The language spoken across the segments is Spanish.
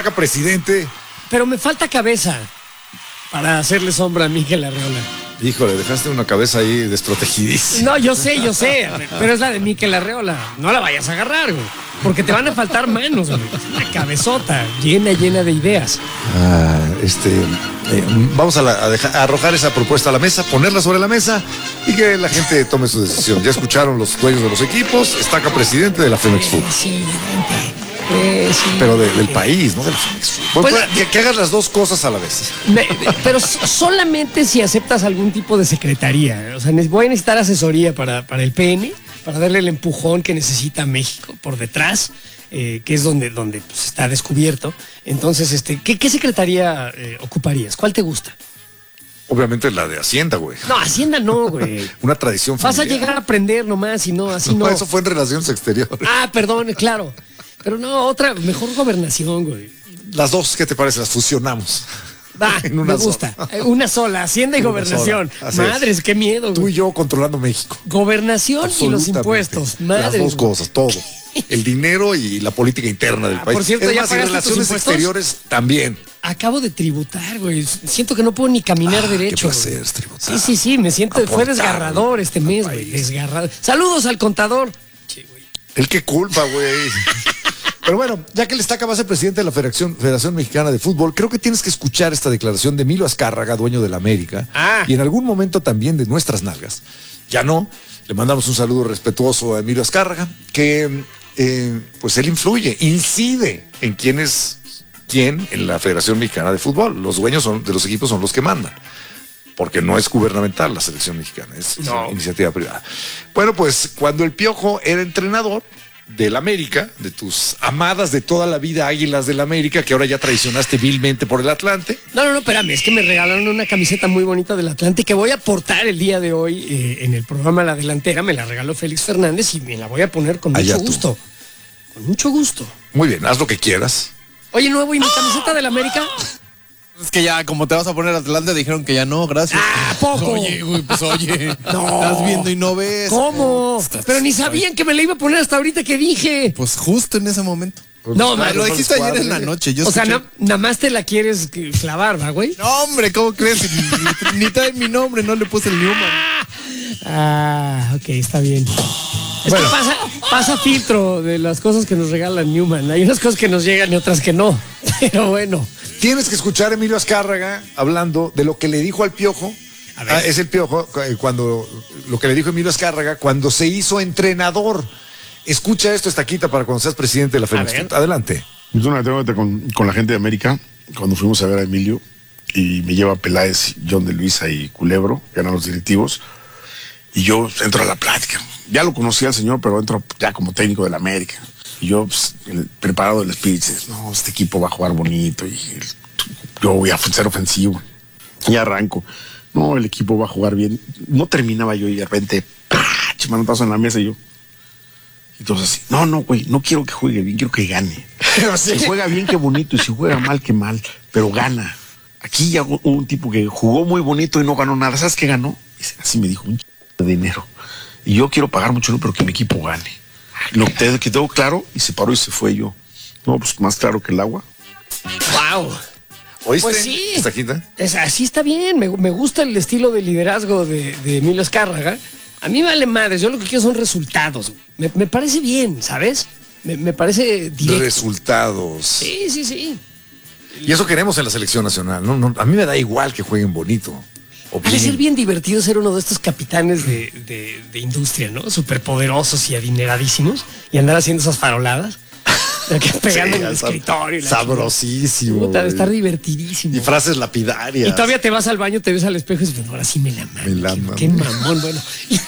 destaca presidente. Pero me falta cabeza para hacerle sombra a Mikel Arreola. Híjole, dejaste una cabeza ahí desprotegidísima. No, yo sé, pero es la de Mikel Arreola. No la vayas a agarrar, güey, porque te van a faltar manos, güey. Es una cabezota llena de ideas. Vamos a arrojar esa propuesta a la mesa, ponerla sobre la mesa y que la gente tome su decisión. Ya escucharon los dueños de los equipos, destaca presidente de la Femex Food. Sí, sí. Pero del país, no de la Femex Food. Bueno, que hagas las dos cosas a la vez. Pero solamente si aceptas algún tipo de secretaría. O sea, voy a necesitar asesoría para el PN, para darle el empujón que necesita México por detrás, que es donde pues, está descubierto. Entonces, ¿qué secretaría ocuparías? ¿Cuál te gusta? Obviamente la de Hacienda, güey. No, Hacienda no, güey. Una tradición familiar. Vas a llegar a aprender nomás y no, así no. Eso fue en Relaciones Exteriores. Perdón, claro. Pero no, otra, mejor gobernación, güey. Las dos, ¿qué te parece? Las fusionamos. Me gusta. Una sola, Hacienda y Gobernación. Madres, qué miedo, güey. Tú y yo controlando México. Gobernación y los impuestos. Madres, las dos cosas, todo. El dinero y la política interna del país. Por cierto, es ¿ya más, y pagaste Relaciones tus impuestos? Exteriores también. Acabo de tributar, güey. Siento que no puedo ni caminar derecho. Qué placer es tributar. Sí, me siento. Fue desgarrador este mes, güey. Desgarrador. Saludos al contador. El que culpa, güey. Pero bueno, ya que él está, va a ser presidente de la Federación Mexicana de Fútbol, creo que tienes que escuchar esta declaración de Emilio Azcárraga, dueño de la América, y en algún momento también de Nuestras Nalgas. Ya no, le mandamos un saludo respetuoso a Emilio Azcárraga, que pues él incide en quién en la Federación Mexicana de Fútbol. Los dueños de los equipos son los que mandan, porque no es gubernamental la selección mexicana, es iniciativa privada. Bueno, pues cuando el Piojo era entrenador del América, de tus amadas de toda la vida Águilas del América, que ahora ya traicionaste vilmente por el Atlante. No, espérame, es que me regalaron una camiseta muy bonita del Atlante que voy a portar el día de hoy en el programa La Delantera. Me la regaló Félix Fernández y me la voy a poner con mucho gusto. Con mucho gusto. Muy bien, haz lo que quieras. Oye, nuevo, ¿y mi camiseta del América? Es que ya, como te vas a poner Atlante, dijeron que ya no, gracias. Poco. Oye, güey, pues oye. No. Estás viendo y no ves. ¿Cómo? Pero ni sabían que me la iba a poner hasta ahorita que dije. Pues justo en ese momento. No, me lo dijiste ayer en la noche. O sea, nada más te la quieres clavar, ¿va, güey? No, hombre, ¿cómo crees? Ni trae mi nombre, no le puse el Newman. Ok, está bien. Es que pasa filtro de las cosas que nos regala Newman. Hay unas cosas que nos llegan y otras que no. Pero bueno. Tienes que escuchar a Emilio Azcárraga hablando de lo que le dijo al Piojo. Es el Piojo, lo que le dijo Emilio Azcárraga cuando se hizo entrenador. Escucha esto, Estaquita, para cuando seas presidente de la FEMEX. Adelante. Yo una tengo con la gente de América, cuando fuimos a ver a Emilio, y me lleva Peláez, John de Luisa y Culebro, que eran los directivos, y yo entro a la plática. Ya lo conocía al señor, pero entro ya como técnico de la América. Y yo, pues, preparado el speech, no, este equipo va a jugar bonito y yo voy a ser ofensivo. Y arranco. No, el equipo va a jugar bien. No terminaba yo y de repente, manotazo en la mesa y yo. Entonces, no, güey, no quiero que juegue bien, quiero que gane. Si juega bien, qué bonito, y si juega mal, qué mal, pero gana. Aquí ya hubo un tipo que jugó muy bonito y no ganó nada. ¿Sabes qué ganó? Así me dijo, un de dinero. Y yo quiero pagar mucho, pero que mi equipo gane. Lo que quedó claro, y se paró y se fue yo. No, pues más claro que el agua. ¡Wow! ¿Oíste? Pues sí. Estaquita. Así está bien. Me gusta el estilo de liderazgo de Emilio Azcárraga. A mí me vale madres. Yo lo que quiero son resultados. Me parece bien, ¿sabes? Me parece directo. Resultados. Sí. Y eso queremos en la selección nacional. No, a mí me da igual que jueguen bonito. Parece ser bien divertido ser uno de estos capitanes de industria, ¿no? Superpoderosos y adineradísimos. Y andar haciendo esas faroladas. Pegando en el escritorio. Sabrosísimo. Debe estar divertidísimo. Y frases lapidarias. Y todavía te vas al baño, te ves al espejo y dices, ahora sí me la mamo. Qué mamón, bueno.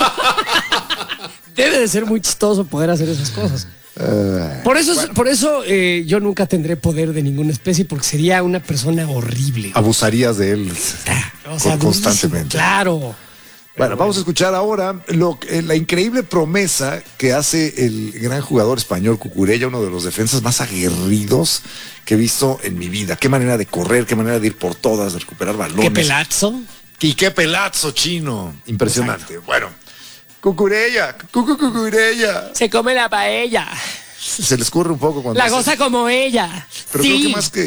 Debe de ser muy chistoso poder hacer esas cosas. Por eso yo nunca tendré poder de ninguna especie, porque sería una persona horrible. Abusarías de él constantemente. Claro. Bueno, vamos a escuchar ahora la increíble promesa que hace el gran jugador español Cucurella, uno de los defensas más aguerridos que he visto en mi vida. Qué manera de correr, qué manera de ir por todas, de recuperar balones. Qué pelazo. Y qué pelazo, chino. Impresionante. Exacto. Bueno, Cucurella. Se come la paella. Se le escurre un poco cuando la goza como ella. Pero creo que más que